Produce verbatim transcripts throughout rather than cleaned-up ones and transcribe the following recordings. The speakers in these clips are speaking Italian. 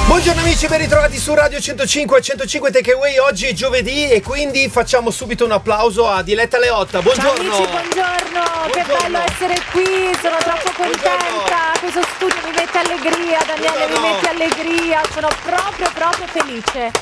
Buongiorno amici, ben ritrovati su Radio centocinque e centocinque Takeaway. Oggi è giovedì e quindi facciamo subito un applauso a Diletta Leotta. Buongiorno. Ciao amici, buongiorno. buongiorno. Che bello essere qui, sono troppo contenta. Buongiorno. Questo studio mi mette allegria, Daniele, buongiorno. mi metti allegria. Sono proprio proprio felice.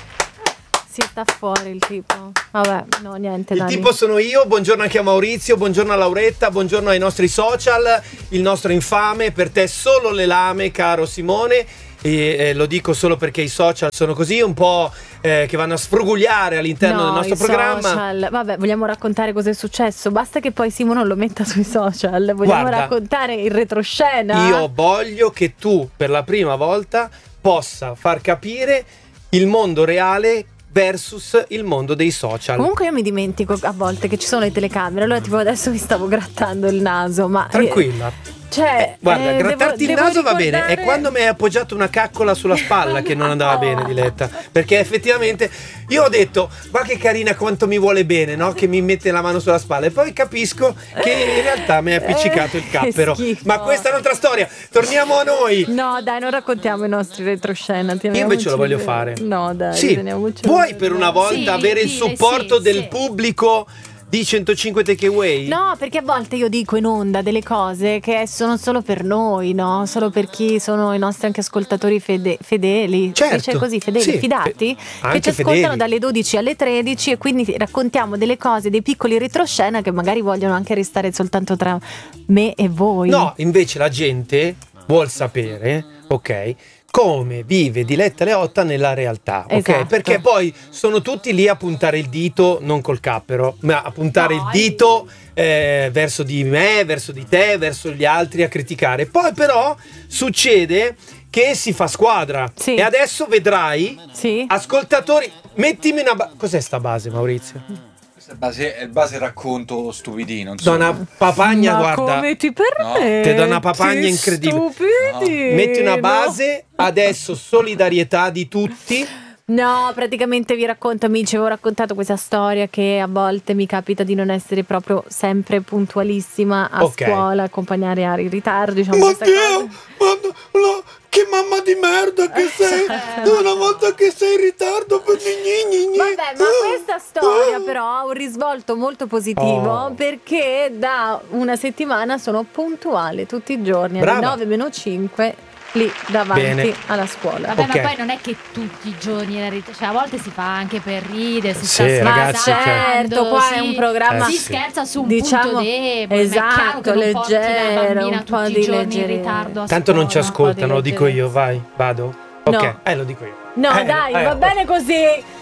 Si sta fuori il tipo. Vabbè, no, niente. Il Dani. tipo sono io. Buongiorno anche a Maurizio, buongiorno a Lauretta, buongiorno ai nostri social. Il nostro infame, per te solo le lame, caro Simone. E eh, lo dico solo perché i social sono così un po' eh, che vanno a sfrugugliare all'interno no, del nostro i programma. Social. Vabbè, vogliamo raccontare cosa è successo? Basta che poi Simone non lo metta sui social. Vogliamo Guarda, raccontare il retroscena? Io voglio che tu per la prima volta possa far capire il mondo reale versus il mondo dei social. Comunque io mi dimentico a volte che ci sono le telecamere. Allora tipo adesso mi stavo grattando il naso, ma tranquilla. Cioè, eh, guarda, eh, grattarti devo, il naso devo va bene. È quando mi hai appoggiato una caccola sulla spalla che non andava no. bene, Diletta. Perché effettivamente io ho detto, ma che carina quanto mi vuole bene, no? Che mi mette la mano sulla spalla. E poi capisco che in realtà mi hai appiccicato il cappero. Ma questa è un'altra storia. Torniamo a noi. No dai, non raccontiamo i nostri retroscena. Io invece lo voglio fare. No dai, sì. Puoi per una volta sì, avere il dire, supporto sì, del sì. pubblico di centocinque Takeaway? No, perché a volte io dico in onda delle cose che sono solo per noi, no? Solo per chi sono i nostri anche ascoltatori fede- fedeli. Certo. Dice così, fedeli, Sì, fidati, fe- che ci ascoltano fedeli. dalle dodici alle tredici e quindi raccontiamo delle cose, dei piccoli retroscena che magari vogliono anche restare soltanto tra me e voi. No, invece la gente vuol sapere, ok, come vive Diletta Leotta nella realtà, ok? Esatto. Perché poi sono tutti lì a puntare il dito, non col cappero, ma a puntare No, il dito eh, verso di me, verso di te, verso gli altri, a criticare. Poi però succede che si fa squadra. Sì. E adesso vedrai, Sì. ascoltatori, mettimi una ba- cos'è sta base, Maurizio? È il base, è il base racconto stupidino. Do una papagna, Ma guarda. come ti permetti? Ti do una papagna incredibile. Stupidi. Metti una No. base, adesso solidarietà di tutti. No, praticamente vi racconto, amici, avevo raccontato questa storia che a volte mi capita di non essere proprio sempre puntualissima a Ok. scuola, accompagnare a in ritardo, diciamo Ma questa Dio, cosa. ma, no, che mamma di merda che sei. Una volta che sei in ritardo per gni gni gni. Vabbè, ma questa storia però ha un risvolto molto positivo Oh. perché da una settimana sono puntuale tutti i giorni Brava. alle nove meno cinque lì davanti Bene. alla scuola. Vabbè, Ok. ma poi non è che tutti i giorni la rit- cioè a volte si fa anche per ridere, si Sì, sta Ma ragazzi, scherzando, certo, qua si- è un programma Eh, si sì. scherza su un diciamo punto debole, esatto, ma è chiaro che non porti la leggero, bambina un po' tutti di i giorni in leggerezza. ritardo a Tanto non ci scuola. ascoltano, lo dico io, leggerezza. vai, vado. Ok, No. eh lo dico io. No, Eh, dai, eh, va oh. bene così.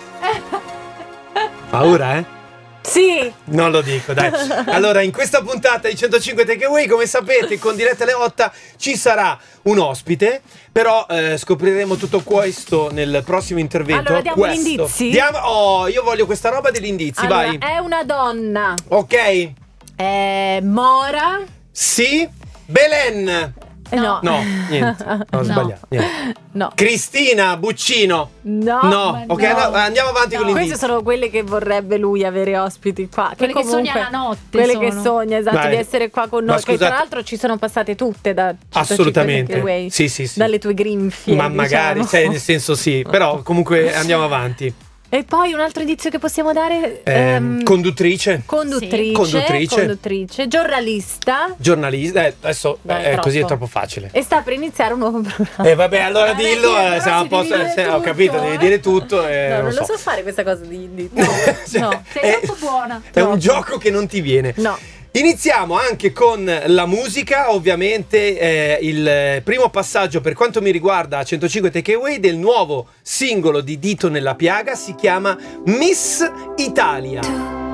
Paura, eh? Sì. Non lo dico, dai. Allora, in questa puntata di centocinque Takeaway, come sapete, con Diletta Leotta ci sarà un ospite, però eh, scopriremo tutto questo nel prossimo intervento. Allora, diamo Questo. gli indizi? Diamo- oh, io voglio questa roba degli indizi, Allora, vai. è una donna. Ok. È mora. Sì. Belen. Eh, no. No, niente. Ho No. sbagliato. Niente. No. Cristina Buccino. No. No. ma Ok, no. no, andiamo avanti No. con gli Queste indizi. sono quelle che vorrebbe lui avere ospiti qua. Quelle che comunque- sogna la notte Quelle che sono. sogna, esatto, Vai. di essere qua con Ma noi. Che scusate- tra l'altro ci sono passate tutte da Assolutamente. Takeaway, Sì, sì, sì. dalle tue grinfie. Ma magari, diciamo. cioè, nel senso sì. Però comunque andiamo avanti. E poi un altro indizio che possiamo dare: Ehm, ehm, conduttrice. conduttrice, Sì. Conduttrice. conduttrice, giornalista. Giornalista, eh, adesso Dai, eh, troppo. così è troppo facile. E sta per iniziare un nuovo programma. E vabbè, allora Vabbè, dillo, sì, eh, però siamo a si posto. devi dire se- ho tutto, capito, devi eh. dire tutto. eh, No, non non lo so. so fare questa cosa di indizio. Cioè, No. Sei è- troppo buona. È un Troppo. gioco che non ti viene. No. Iniziamo anche con la musica, ovviamente eh, il primo passaggio per quanto mi riguarda a centocinque Takeaway del nuovo singolo di Dito nella piaga si chiama Miss Italia.